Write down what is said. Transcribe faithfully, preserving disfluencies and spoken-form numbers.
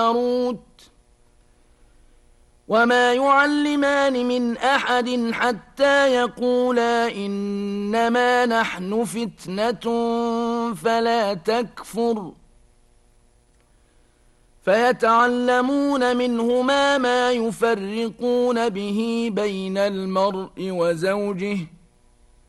هاروت وما يعلمان من أحد حتى يقولا إنما نحن فتنة فلا تكفر فيتعلمون منهما ما يفرقون به بين المرء وزوجه